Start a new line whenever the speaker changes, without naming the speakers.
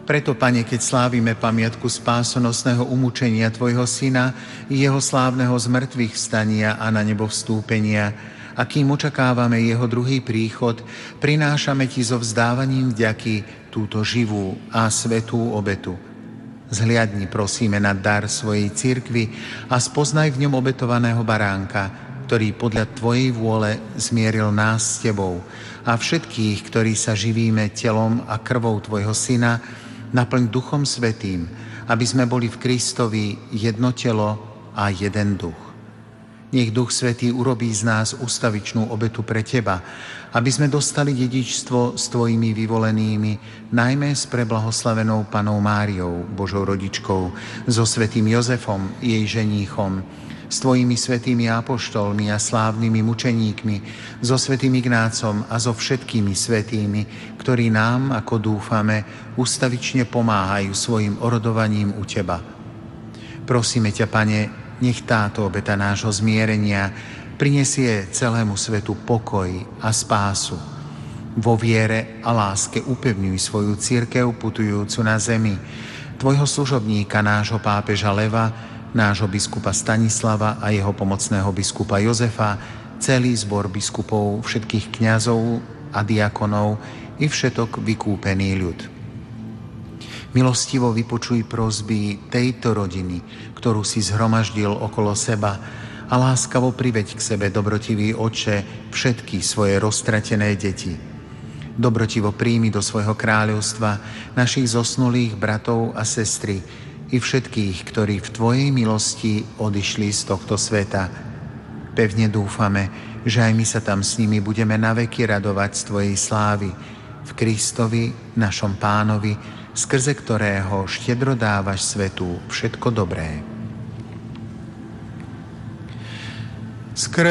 Preto, Pane, keď slávime pamiatku spásonosného umúčenia Tvojho Syna i jeho slávneho zmrtvých vstania a na nebo vstúpenia, a kým očakávame jeho druhý príchod, prinášame Ti so vzdávaním vďaky túto živú a svätú obetu. Zhliadni, prosíme, na dar svojej cirkvi a spoznaj v ňom obetovaného baránka, ktorý podľa Tvojej vôle zmieril nás s Tebou a všetkých, ktorí sa živíme telom a krvou Tvojho Syna, naplň Duchom Svätým, aby sme boli v Kristovi jedno telo a jeden duch. Nech Duch Svätý urobí z nás ustavičnú obetu pre Teba, aby sme dostali dedičstvo s Tvojimi vyvolenými, najmä s preblahoslavenou Pannou Máriou, Božou rodičkou, so svätým Jozefom, jej ženíchom, s Tvojimi svätými apoštolmi a slávnymi mučeníkmi, so svätým Ignácom a so všetkými svätými, ktorí nám, ako dúfame, ustavične pomáhajú svojim orodovaním u Teba. Prosíme ťa, Pane, nech táto obeta nášho zmierenia prinesie celému svetu pokoj a spásu. Vo viere a láske upevňuj svoju cirkev putujúcu na zemi, Tvojho služobníka, nášho pápeža Leva, nášho biskupa Stanislava a jeho pomocného biskupa Jozefa, celý zbor biskupov, všetkých kňazov a diakonov i všetok vykúpený ľud. Milostivo vypočuj prosby tejto rodiny, ktorú si zhromaždil okolo seba, a láskavo priveď k sebe, dobrotivý Otče, všetky svoje roztratené deti. Dobrotivo príjmi do svojho kráľovstva našich zosnulých bratov a sestry i všetkých, ktorí v Tvojej milosti odišli z tohto sveta. Pevne dúfame, že aj my sa tam s nimi budeme naveky radovať z Tvojej slávy, v Kristovi, našom Pánovi, skrze ktorého štedro dávaš svetu všetko dobré.